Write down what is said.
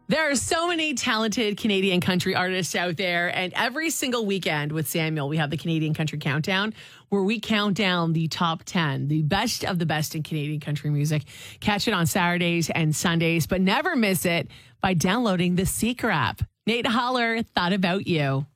There are so many talented Canadian country artists out there, and every single weekend with Samuel, we have the Canadian Country Countdown, where we count down the top 10, the best of the best in Canadian country music. Catch it on Saturdays and Sundays, but never miss it by downloading the Seeker app. Nate Holler, thought about you.